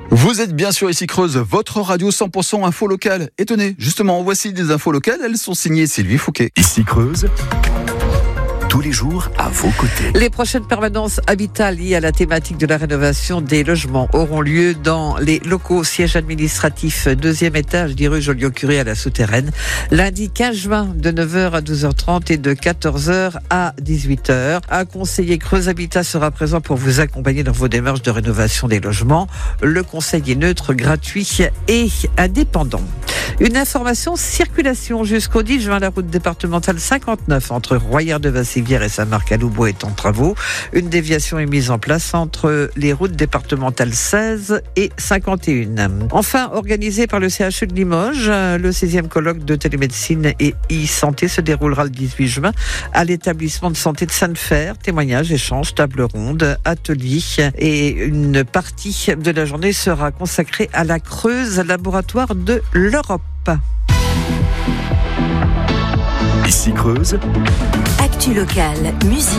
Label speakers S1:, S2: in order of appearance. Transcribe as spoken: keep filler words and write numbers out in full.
S1: Vous êtes bien sûr ici Creuse, votre radio cent pour cent info locale. Et tenez, justement, voici des infos locales, elles sont signées Sylvie Fouquet.
S2: Ici Creuse, tous les jours à vos côtés.
S3: Les prochaines permanences habitat liées à la thématique de la rénovation des logements auront lieu dans les locaux sièges administratifs deuxième étage des rues Joliot-Curie à la Souterraine, lundi quinze juin de neuf heures à douze heures trente et de quatorze heures à dix-huit heures. Un conseiller Creuse Habitat sera présent pour vous accompagner dans vos démarches de rénovation des logements. Le conseil est neutre, gratuit et indépendant. Une information circulation jusqu'au dix juin, la route départementale cinquante-neuf entre Royère-de-Vassivière et Saint-Marc-à-Loubeau est en travaux. Une déviation est mise en place entre les routes départementales seize et cinquante et un. Enfin, organisé par le C H U de Limoges, le seizième colloque de télémédecine et e-santé se déroulera le dix-huit juin à l'établissement de santé de Sainte-Fère. Témoignages, échanges, table ronde, ateliers et une partie de la journée sera consacrée à la Creuse, laboratoire de l'Europe.
S2: Ici Creuse,
S4: Actu locale, musique.